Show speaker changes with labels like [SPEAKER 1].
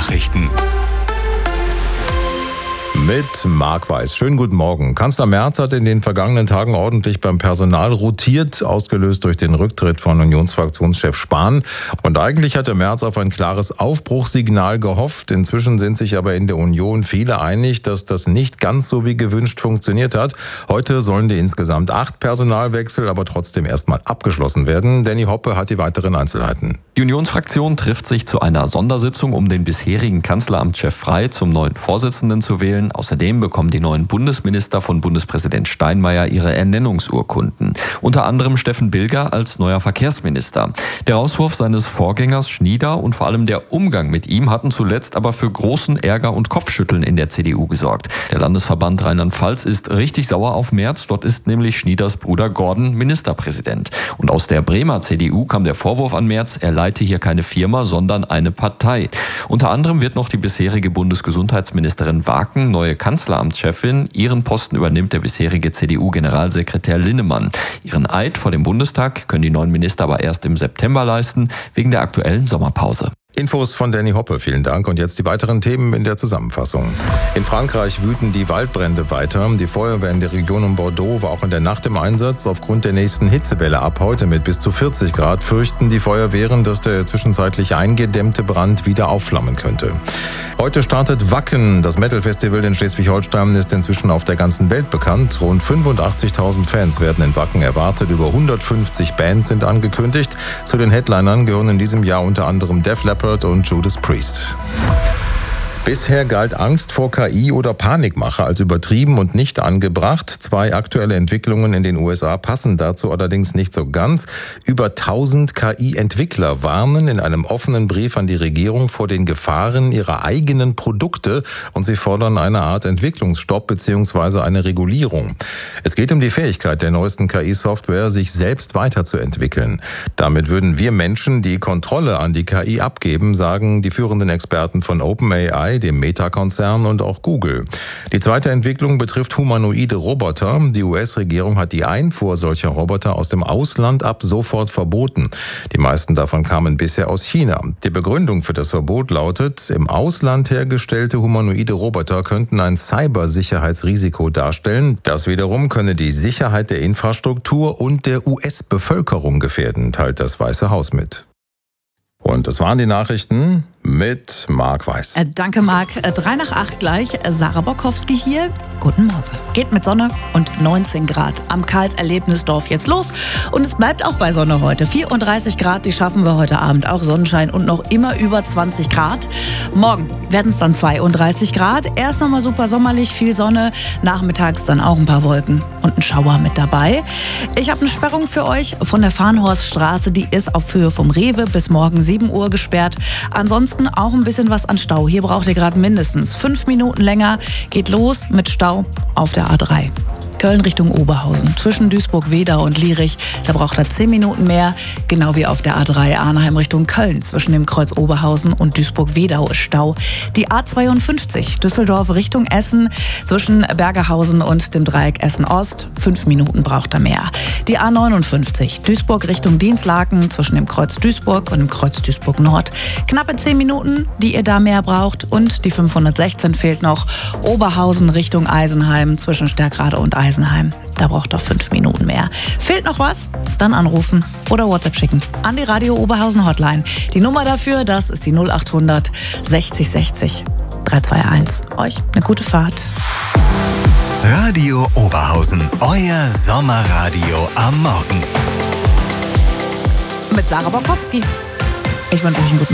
[SPEAKER 1] Nachrichten.
[SPEAKER 2] Mit Marc Weiß. Schönen guten Morgen. Kanzler Merz hat in den vergangenen Tagen ordentlich beim Personal rotiert, ausgelöst durch den Rücktritt von Unionsfraktionschef Spahn. Und eigentlich hatte Merz auf ein klares Aufbruchssignal gehofft. Inzwischen sind sich aber in der Union viele einig, dass das nicht ganz so wie gewünscht funktioniert hat. Heute sollen die insgesamt 8 Personalwechsel aber trotzdem erstmal abgeschlossen werden. Danny Hoppe hat die weiteren Einzelheiten.
[SPEAKER 3] Die Unionsfraktion trifft sich zu einer Sondersitzung, um den bisherigen Kanzleramtschef Frey zum neuen Vorsitzenden zu wählen. Außerdem bekommen die neuen Bundesminister von Bundespräsident Steinmeier ihre Ernennungsurkunden. Unter anderem Steffen Bilger als neuer Verkehrsminister. Der Rauswurf seines Vorgängers Schnieder und vor allem der Umgang mit ihm hatten zuletzt aber für großen Ärger und Kopfschütteln in der CDU gesorgt. Der Landesverband Rheinland-Pfalz ist richtig sauer auf Merz. Dort ist nämlich Schnieders Bruder Gordon Ministerpräsident. Und aus der Bremer CDU kam der Vorwurf an Merz, er leite hier keine Firma, sondern eine Partei. Unter anderem wird noch die bisherige Bundesgesundheitsministerin Waken neue Kanzleramtschefin. Ihren Posten übernimmt der bisherige CDU-Generalsekretär Linnemann. Ihren Eid vor dem Bundestag können die neuen Minister aber erst im September leisten, wegen der aktuellen Sommerpause.
[SPEAKER 2] Infos von Danny Hoppe, vielen Dank. Und jetzt die weiteren Themen in der Zusammenfassung. In Frankreich wüten die Waldbrände weiter. Die Feuerwehr in der Region um Bordeaux war auch in der Nacht im Einsatz. Aufgrund der nächsten Hitzewelle ab heute mit bis zu 40 Grad fürchten die Feuerwehren, dass der zwischenzeitlich eingedämmte Brand wieder aufflammen könnte. Heute startet Wacken. Das Metal-Festival in Schleswig-Holstein ist inzwischen auf der ganzen Welt bekannt. Rund 85.000 Fans werden in Wacken erwartet. Über 150 Bands sind angekündigt. Zu den Headlinern gehören in diesem Jahr unter anderem Def Leppard und Judas Priest. Bisher galt Angst vor KI oder Panikmache als übertrieben und nicht angebracht. 2 aktuelle Entwicklungen in den USA passen dazu allerdings nicht so ganz. Über 1000 KI-Entwickler warnen in einem offenen Brief an die Regierung vor den Gefahren ihrer eigenen Produkte und sie fordern eine Art Entwicklungsstopp bzw. eine Regulierung. Es geht um die Fähigkeit der neuesten KI-Software, sich selbst weiterzuentwickeln. Damit würden wir Menschen die Kontrolle an die KI abgeben, sagen die führenden Experten von OpenAI, dem Meta-Konzern und auch Google. Die zweite Entwicklung betrifft humanoide Roboter. Die US-Regierung hat die Einfuhr solcher Roboter aus dem Ausland ab sofort verboten. Die meisten davon kamen bisher aus China. Die Begründung für das Verbot lautet, im Ausland hergestellte humanoide Roboter könnten ein Cybersicherheitsrisiko darstellen. Das wiederum könne die Sicherheit der Infrastruktur und der US-Bevölkerung gefährden, teilt das Weiße Haus mit. Und das waren die Nachrichten mit Marc Weiß.
[SPEAKER 4] Danke, Marc. 7:55 gleich. Sarah Bokowski hier. Guten Morgen. Geht mit Sonne und 19 Grad am Karls-Erlebnisdorf jetzt los. Und es bleibt auch bei Sonne heute. 34 Grad, die schaffen wir heute Abend. Auch Sonnenschein und noch immer über 20 Grad. Morgen werden es dann 32 Grad. Erst nochmal super sommerlich, viel Sonne. Nachmittags dann auch ein paar Wolken und ein Schauer mit dabei. Ich habe eine Sperrung für euch von der Farnhorststraße. Die ist auf Höhe vom Rewe bis morgen 7 Uhr gesperrt. Ansonsten auch ein bisschen was an Stau. Hier braucht ihr gerade mindestens 5 Minuten länger. Geht los mit Stau auf der A3. Köln Richtung Oberhausen. Zwischen Duisburg-Wedau und Lierich, da braucht er 10 Minuten mehr. Genau wie auf der A3 Arnheim Richtung Köln. Zwischen dem Kreuz Oberhausen und Duisburg-Wedau ist Stau. Die A52 Düsseldorf Richtung Essen. Zwischen Bergerhausen und dem Dreieck Essen-Ost. 5 Minuten braucht er mehr. Die A59 Duisburg Richtung Dinslaken. Zwischen dem Kreuz Duisburg und dem Kreuz Duisburg-Nord. Knappe 10 Minuten, die ihr da mehr braucht. Und die 516 fehlt noch. Oberhausen Richtung Eisenheim. Zwischen Stärkrade und Eisenheim. Da braucht er 5 Minuten mehr. Fehlt noch was? Dann anrufen oder WhatsApp schicken an die Radio Oberhausen Hotline. Die Nummer dafür, das ist die 0800 60 60 321. Euch eine gute Fahrt.
[SPEAKER 1] Radio Oberhausen, euer Sommerradio am Morgen.
[SPEAKER 4] Mit Sarah Bokowski. Ich wünsche euch einen guten